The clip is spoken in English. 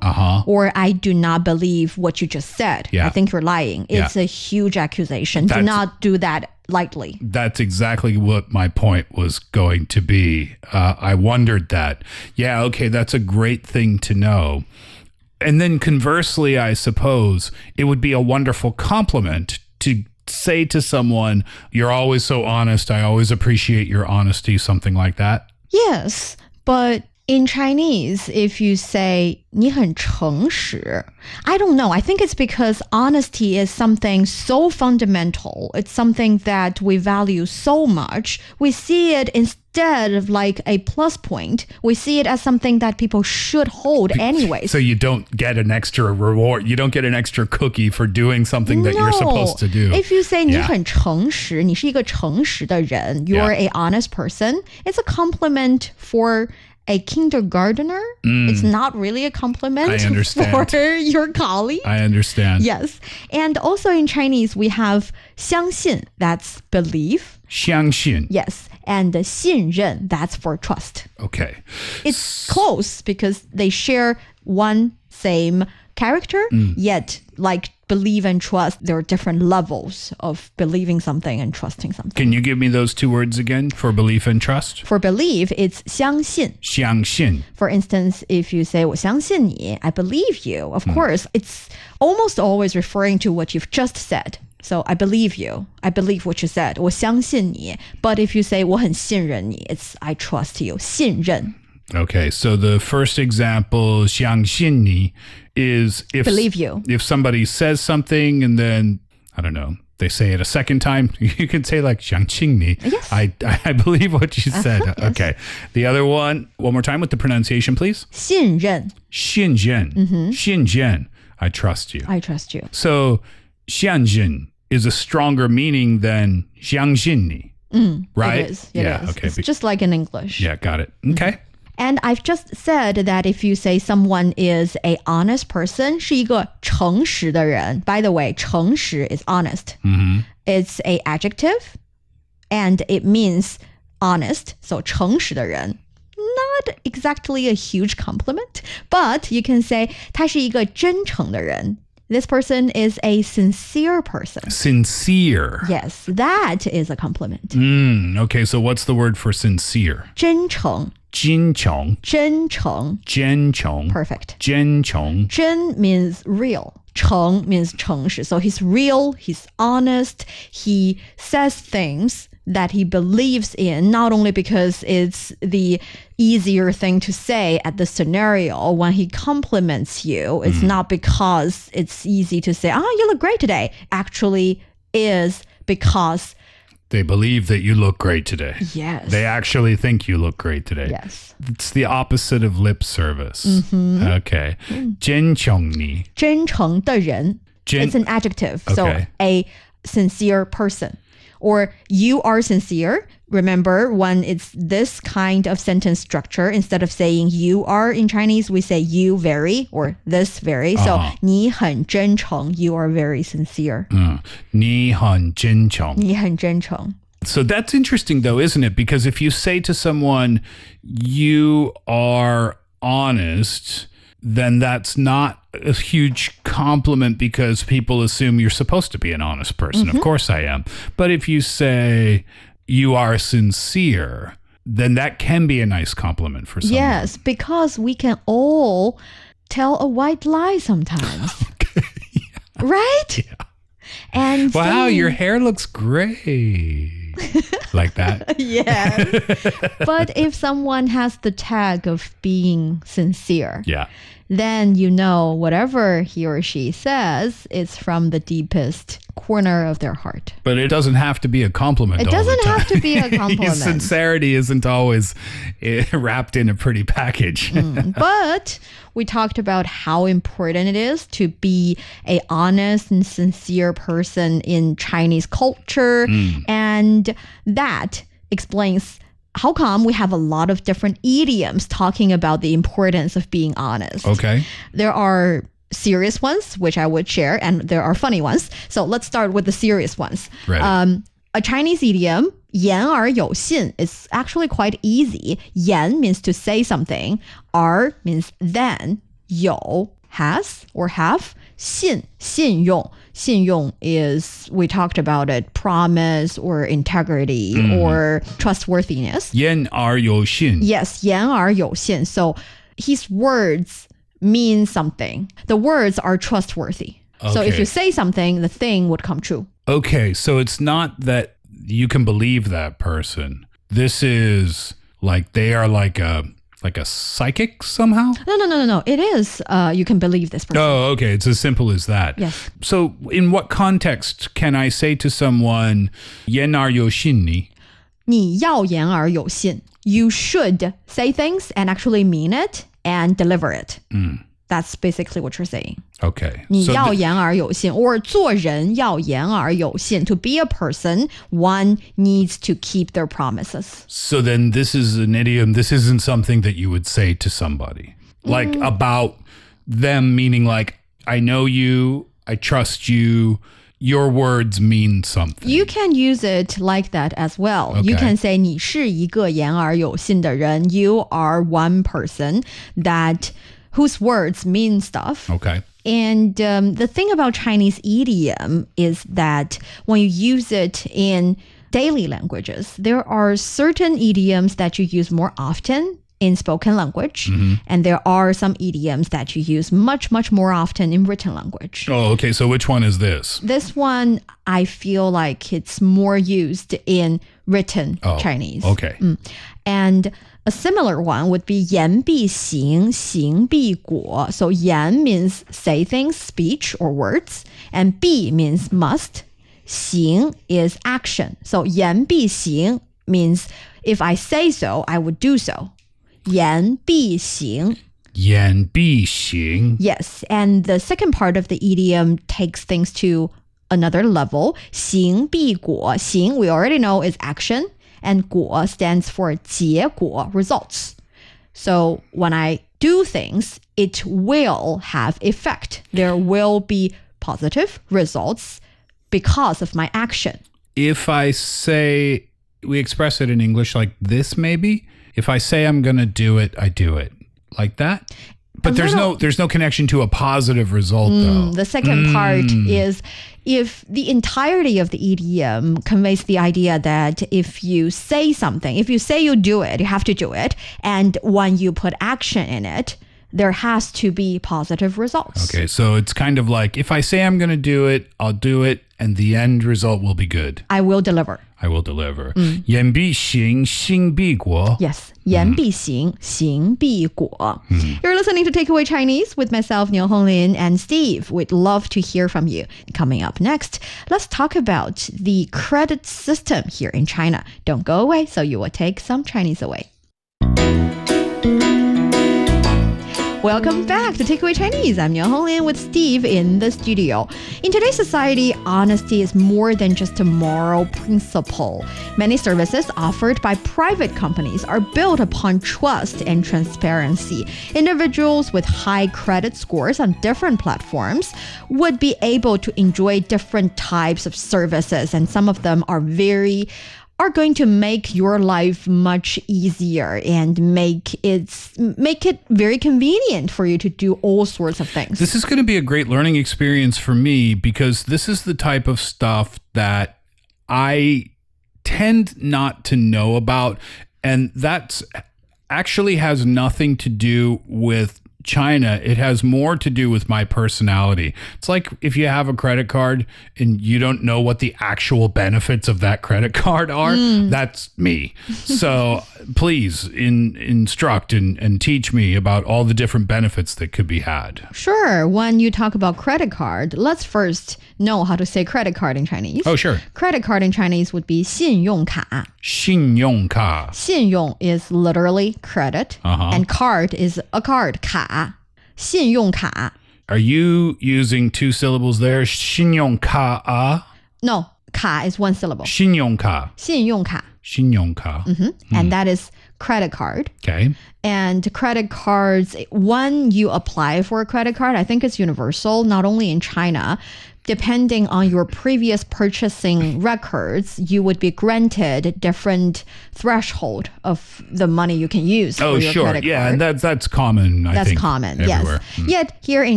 or I do not believe what you just said. I think you're lying. It's a huge accusation. Do not do that lightly. That's exactly what my point was going to be. I wondered that. Yeah, okay, that's a great thing to know. And then conversely, I suppose it would be a wonderful compliment to say to someone, you're always so honest. I always appreciate your honesty, something like that. Yes, but in Chinese, if you say 你很诚实, I don't know. I think it's because honesty is something so fundamental. It's something that we value so much. We see it instead of like a plus point. We see it as something that people should hold anyways. So you don't get an extra reward. You don't get an extra cookie for doing something that you're supposed to do. If you say 你很诚实, 你是一个诚实的人, you're a honest person, it's a compliment for a kindergartner. It's not really a compliment for your colleague. I understand. Yes. And also in Chinese, we have 相信, that's belief. 相信. Yes. And 信任, that's for trust. Okay. It's close because they share one same character, yet like believe and trust, there are different levels of believing something and trusting something. Can you give me those two words again for belief and trust? For belief, it's 相信. 相信. For instance, if you say 我相信你, I believe you, of course, it's almost always referring to what you've just said. So I believe you. I believe what you said. 我相信你. But if you say 我很信任你, it's I trust you. 信任. Okay, so the first example, 相信你, is believe you. If somebody says something and then, I don't know, they say it a second time, you can say like 相信你. Yes. I believe what you said. Yes. Okay. The other one more time with the pronunciation, please. 信任. 信任. 信任. I trust you. I trust you. So 相信 is a stronger meaning than 相信你. Right? It is. It is. Okay. It's just like in English. Yeah, got it. Okay. And I've just said that if you say someone is a honest person, 是一个诚实的人. By the way, 诚实 is honest. It's a adjective and it means honest. So 诚实的人. Not exactly a huge compliment, but you can say 他是一个真诚的人. This person is a sincere person. Sincere. Yes, that is a compliment. Okay, so what's the word for sincere? 真诚. 真诚. 真诚. 真诚. Perfect. 真诚. 真 means real. 诚 means 诚实. So he's real, he's honest, he says things that he believes in, not only because it's the easier thing to say at the scenario. When he compliments you, it's not because it's easy to say, you look great today. Actually is because they believe that you look great today. Yes. They actually think you look great today. Yes. It's the opposite of lip service. Okay. 真诚你. 真诚的人. It's an adjective. Okay. So a sincere person. Or you are sincere. Remember, when it's this kind of sentence structure, instead of saying you are in Chinese, we say you very or this very. So 你很真诚, you are very sincere. 你很真诚. 你很真诚. So that's interesting though, isn't it? Because if you say to someone, you are honest, then that's not a huge compliment because people assume you're supposed to be an honest person. Of course I am. But if you say you are sincere, then that can be a nice compliment for someone. Yes, because we can all tell a white lie sometimes. Right? Yeah. And wow, your hair looks great. Like that. Yes. But if someone has the tag of being sincere, then you know whatever he or she says is from the deepest corner of their heart. But it doesn't have to be a compliment. It doesn't have to be a compliment. Sincerity isn't always wrapped in a pretty package. But we talked about how important it is to be an honest and sincere person in Chinese culture. And that explains how come we have a lot of different idioms talking about the importance of being honest. Okay. There are serious ones, which I would share, and there are funny ones. So let's start with the serious ones. Right. A Chinese idiom, 言而有信, is actually quite easy. 言 means to say something. 而 means then. 有 has or have. 信用is, we talked about it, promise or integrity or trustworthiness. 言而有信. Yes, 言而有信. So his words mean something. The words are trustworthy. Okay. So if you say something, the thing would come true. Okay, so it's not that you can believe that person. This is like they are like a psychic somehow? No. It is you can believe this person. Oh, okay. It's as simple as that. Yes. So in what context can I say to someone 言而有信你? 你要言而有信. You should say things and actually mean it and deliver it. That's basically what you're saying. Okay. 你要言而有信 or 做人要言而有信. To be a person, one needs to keep their promises. So then this is an idiom. This isn't something that you would say to somebody. Like about them, meaning like, I know you, I trust you, your words mean something. You can use it like that as well. Okay. You can say 你是一个言而有信的人. You are one person whose words mean stuff. Okay. And the thing about Chinese idiom is that when you use it in daily languages, there are certain idioms that you use more often in spoken language. And there are some idioms that you use much, much more often in written language. Oh, okay. So which one is this? This one, I feel like it's more used in written Chinese. Okay. And a similar one would be 言必行,行必果. So 言 means say things, speech or words, and 必 means must. 行 is action. So 言必行 means if I say so, I would do so. 言必行. 言必行. Yes, and the second part of the idiom takes things to another level. 行必果. 行 we already know is action. And 果 stands for 结果, results. So when I do things, it will have effect. There will be positive results because of my action. If I say, we express it in English like this maybe. If I say I'm going to do it, I do it. Like that? But there's no connection to a positive result though. The second part is if the entirety of the idiom conveys the idea that if you say something, if you say you do it, you have to do it. And when you put action in it, there has to be positive results. Okay, so it's kind of like if I say I'm going to do it, I'll do it, and the end result will be good. I will deliver. I will deliver. 言必行,信必果. Yes. 言必行,行必果. You're listening to Takeaway Chinese with myself, Niu Honglin, and Steve. We'd love to hear from you. Coming up next, let's talk about the credit system here in China. Don't go away, so you will take some Chinese away. Welcome back to Takeaway Chinese. I'm Niu Honglin with Steve in the studio. In today's society, honesty is more than just a moral principle. Many services offered by private companies are built upon trust and transparency. Individuals with high credit scores on different platforms would be able to enjoy different types of services, and some of them are going to make your life much easier and make it very convenient for you to do all sorts of things. This is going to be a great learning experience for me because this is the type of stuff that I tend not to know about. And that's actually has nothing to do with China. It has more to do with my personality. It's like if you have a credit card and you don't know what the actual benefits of that credit card are, that's me. So please instruct and teach me about all the different benefits that could be had. Sure. When you talk about credit card, let's first know how to say credit card in Chinese. Oh, sure. Credit card in Chinese would be 信用卡. 信用卡. 信用 is literally credit, and card is a card, 卡. 信用卡. Are you using two syllables there? 信用卡啊? No, 卡 is one syllable. 信用卡. 信用卡. 信用卡. And that is credit card. Okay. And credit cards, when you apply for a credit card, I think it's universal, not only in China. Depending on your previous purchasing records, you would be granted different threshold of the money you can use for your credit card. Yeah, and that's common, I think. That's common, everywhere. yes. Yet here in